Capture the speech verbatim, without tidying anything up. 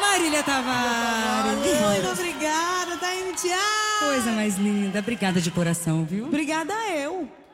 Marília Tavares. Muito obrigada, tá indo, tchau. Coisa mais linda. Obrigada de coração, viu? Obrigada eu.